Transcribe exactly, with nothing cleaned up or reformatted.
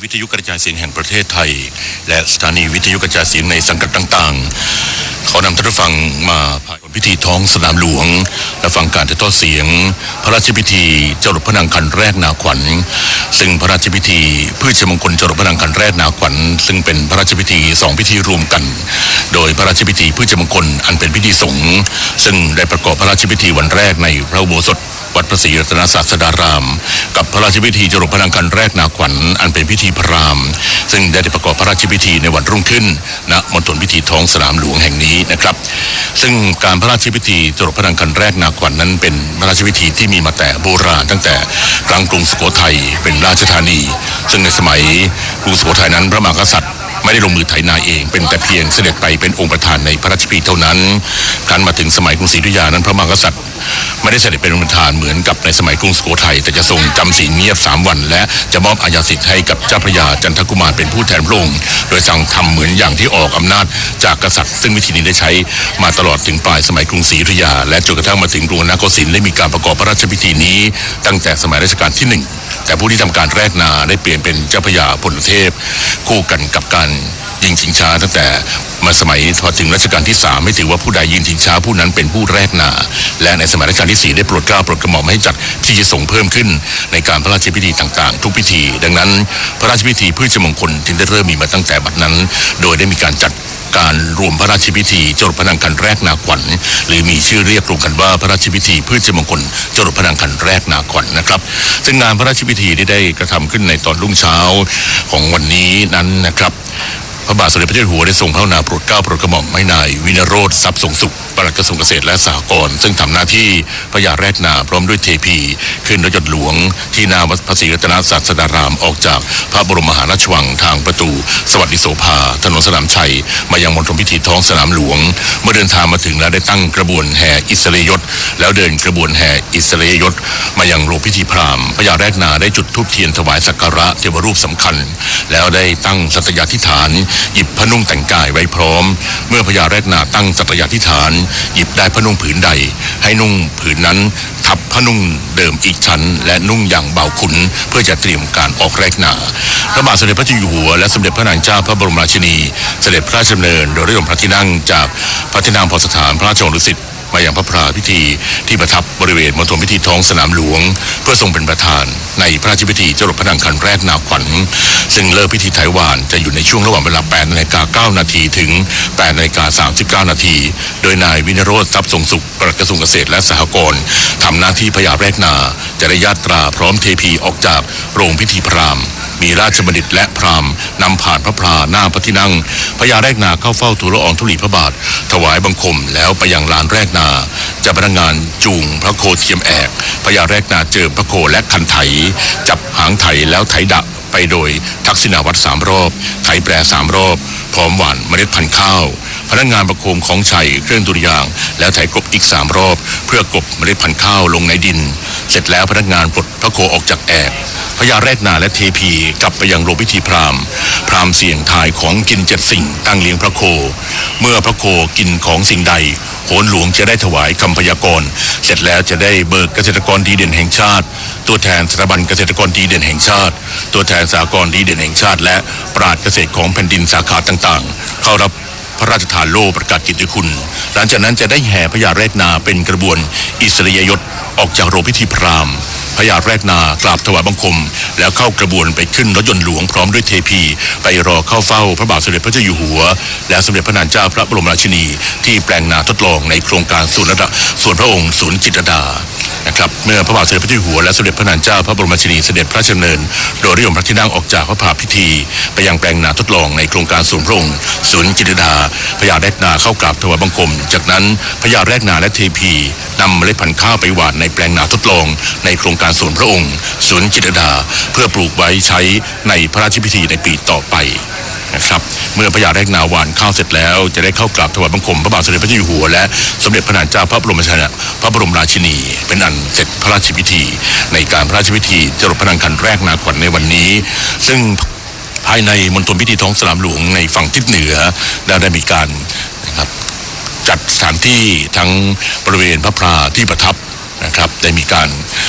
วิทยุกระจายเสียงแห่งประเทศไทยและสถานีวิทยุกระจายเสียงในสังกัดต่างๆเขานำท่านผู้ฟังมาผ่านพิธีท้องสนามหลวงและฟังการถ่ายทอดเสียงพระราชพิธีจรดพระนางคันแรกนาขวัญซึ่งพระราชพิธีพืชมงคลจรดพระนางคันแรกนาขวัญซึ่งเป็นพระราชพิธีสองพิธีรวมกันโดยพระราชพิธีพืชมงคลอันเป็นพิธีสงฆ์ซึ่งได้ประกอบพระราชพิธีวันแรกในพระอุโบสถวัดพระศรีรัตนศาสดารามกับพระราชพิธีจรดพระนางคันแรกนาขวัญอันเป็นพิธีพราหมณ์ซึ่งได้ประกอบพระราชพิธีในวันรุ่งขึ้นณมณฑลพิธีท้องสนามหลวงแห่งนี้นะครับซึ่งการพระราชพิธีจรดพระนางคันแรกนาขวัญนั้นเป็นพระราชพิธีที่มีมาแต่โบราณตั้งแต่กลางกรุงสุโขทัยเป็นราชธานีซึ่งในสมัยกรุงสุโขทัยนั้นพระมหากษัตริย์ไม่ได้ลงมือไถนาเองเป็นแต่เพียงเสด็จไปเป็นองค์ประธานในพระราชพิธีเท่านั้นครั้นมาถึงสมัยกรุงศรีอยุธยานั้นพระมหากษัตริย์ไม่ได้เสด็จเป็นองค์ประธานเหมือนกับในสมัยกรุงสุโขทัยแต่จะทรงจำศีลเงียบสามวันและจะมอบอาญาสิทธิ์ให้กับเจ้าพระยาจันทกุมารเป็นผู้แทนพระองค์โดยสั่งทำเหมือนอย่างที่ออกอำนาจจากกษัตริย์ซึ่งวิธีนี้ได้ใช้มาตลอดถึงปลายสมัยกรุงศรีอยุธยาและจนกระทั่งมาถึงกรุงรัตนโกสินทร์ได้มีการประกอบพระราชพิธีนี้ตั้งแต่สมัยรัชกาลที่หนึ่งแต่ผู้ที่ทำการแรกนาได้เปลี่ยนเป็นเจ้าพระยาพลเทพคู่กันกับการยิงชิงช้าตั้งแต่มาสมัยพอถึงรัชกาลที่สามไม่ถือว่าผู้ใดยิงชิงช้าผู้นั้นเป็นผู้แรกนาและในสมัยรัชกาลที่สี่ได้โปรดเกล้าโปรดกระหม่อมให้จัดพิธีสงฆ์เพิ่มขึ้นในการพระราชพิธีต่างๆทุกพิธีดังนั้นพระราชพิธีพืชมงคลจึงได้เริ่มมีมาตั้งแต่บัดนั้นโดยได้มีการจัดการรวมพระราชพิธีจรดพระนางคันแรกนาขวัญหรือมีชื่อเรียกรวมกันว่าพระราชพิธีพืชมงคลจรดพระนางคันแรกนาขวัญนะครับซึ่งงานพระราชพิธีได้ได้กระทำขึ้นในตอนรุ่งเช้าของวันนี้นั้นนะครับพระบาทสมเด็จพระเจ้าอยู่หัวได้ทรงพระกรุณาโปรดเกล้าโปรดกระหม่อมให้นายวินโรธทรัพย์สงสุขปลัดกระทรวงเกษตรและสหกรณ์ซึ่งทำหน้าที่พระยาแรกนาพร้อมด้วยเทพีขึ้นรถยนต์หลวงที่หน้าวัดพระศรีรัตนศาสดารามออกจากพระบรมมหาราชวังทางประตูสวัสดิโสภาถนนสนามชัยมายังมณฑลพิธีท้องสนามหลวงเมื่อเดินทางมาถึงแล้วได้ตั้งกระบวนแห่อิสริยยศแล้วเดินกระบวนแห่อิสริยยศมายังโรงพิธีพราหมณ์พระยาแรกนาได้จุดธูปเทียนถวายสักการะเทวรูปสำคัญแล้วได้ตั้งสัตยาธิษฐานหยิบพระนุ่งแต่งกายไว้พร้อมเมื่อพญาแรกนาตั้งสัตยาธิษฐานหยิบได้พระนุ่งผืนใดให้นุ่งผืนนั้นทับพระนุ่งเดิมอีกชั้นและนุ่งอย่างเบาขุนเพื่อจะเตรียมการออกแรกนาพระบาทสมเด็จพระเจ้าอยู่หัวและสมเด็จพระนางเจ้าพระบรมราชินีเสด็จพระราชดำเนินโดยเรื่องพระที่นั่งจากพระที่นั่งพอสถานพระราชวังดุสิตมาอย่างพระพราพิธีที่ประทับบริเวณมณฑลพิธีท้องสนามหลวงเพื่อทรงเป็นประธานในพระราชพิธีจรดพระนางคันแรกนาขวัญซึ่งเริ่มพิธีไถวานจะอยู่ในช่วงระหว่างเวลาแปดนาฬิกาเก้านาทีถึงแปดนาฬิกาสามสิบเก้านาทีโดยนายวินโรธทรัพย์สงสุขปลัดกระทรวงเกษตรและสหกรณ์ทำหน้าที่พญาแรกนาจะได้ญาตราพร้อมเทพีออกจากโรงพิธีพราหมณ์มีราชบัณฑิตและพราหมณ์นำผ่านพระพราหน้าพระที่นั่งพญาแรกนาเข้าเฝ้าทูลละอองธุลีพระบาทถวายบังคมแล้วไปยังลานแรกนาจะพนักงานจูงพระโคเทียมแอกพญาแรกนาเจิมพระโคและคันไถจับหางไถแล้วไถดะไปโดยทักษิณาวัตรสามรอบไถแปรสามรอบพร้อมหว่านเมล็ดพันธุ์ข้าวพนักงานประโคมของชัยเครื่องดุริยางค์แล้วไถกบอีกสามรอบเพื่อกบเมล็ดพันธุ์ข้าวลงในดินเสร็จแล้วพนักงานปลดพระโคออกจากแอกพญาแรกนาและเทพีกลับไปยังโรงพิธีพราหมณ์พราหมณ์เสี่ยงทายของกินเจ็ดสิ่งตั้งเลี้ยงพระโคเมื่อพระโคกินของสิ่งใดโหนหลวงจะได้ถวายคำพยากรณ์เสร็จแล้วจะได้เบิกเกษตรกรดีเด่นแห่งชาติตัวแทนสถาบันเกษตรกรดีเด่นแห่งชาติตัวแทนสหกรณ์ดีเด่นแห่งชาติและปราชญ์เกษตรของแผ่นดินสาขาต่างๆเข้ารับพระราชทานโล่ประกาศเกียรติคุณหลังจากนั้นจะได้แห่พญาแรกนาเป็นกระบวนอิสริยยศออกจากโรงพิธีพราหมณ์พญาแรกนากราบถวายบังคมแล้วเข้ากระบวนไปขึ้นรถยนต์หลวงพร้อมด้วยเทพีไปรอเข้าเฝ้าพระบาทสมเด็จพระเจ้าอยู่หัวและสมเด็จพระนางเจ้าพระบรมราชินีที่แปลงนาทดลองในโครงการศูนย์ระดับส่วนพระองค์ศูนย์จิตรลดานะครับเมื่อพระบาทสมเด็จพระเจ้าอยู่หัวและสมเด็จพระนางเจ้าพระบรมราชินีเสด็จพระราชดำเนินโดยนิยมพระที่นั่งออกจากพระพาพิธีไปยังแปลงนาทดลองในโครงการศูนย์พระองค์ศูนย์จิตรลดาพญาแรกนาเข้ากราบถวายบังคมจากนั้นพญาแรกนาและเทพีนำเมล็ดพันธุ์ข้าวไปหว่านในแปลงนาทดลองในโครงการศูนย์พระองค์ศูนย์จิตรลดาเพื่อปลูกไว้ใช้ในพระราชพิธีในปีต่อไปนะครับเมื่อพญาแรกนาหว่านข้าวเสร็จแล้วจะได้เข้ากราบถวายบังคมพระบาทสมเด็จพระเจ้าอยู่หัวและสมเด็จพระนางเจ้าพระบรมชนพระบรมราชินีเป็นอันเสร็จพระราชพิธีในการพระราชพิธีจรดพระนางคันแรกนาขวัญในวันนี้ซึ่งภายในมณฑลพิธีท้องสนามหลวงในฝั่งทิศเหนือได้มีการนะครับจัดสถานที่ทั้งบริเวณพระพราที่ประทับนะครับได้มีการ